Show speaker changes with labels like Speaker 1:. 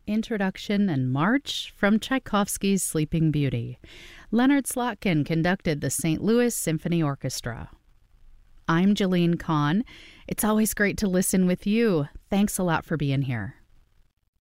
Speaker 1: Introduction and March from Tchaikovsky's Sleeping Beauty. Leonard Slotkin conducted the St. Louis Symphony Orchestra. I'm Jalene Kahn. It's always great to listen with you. Thanks a lot for being here.